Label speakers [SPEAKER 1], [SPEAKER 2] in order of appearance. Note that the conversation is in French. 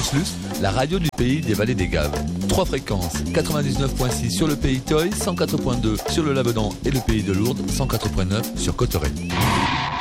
[SPEAKER 1] Luce, la radio du pays des vallées des Gaves. 3 fréquences, 99.6 sur le pays Toy, 104.2 sur le Labedan et le pays de Lourdes, 104.9 sur Cotteret.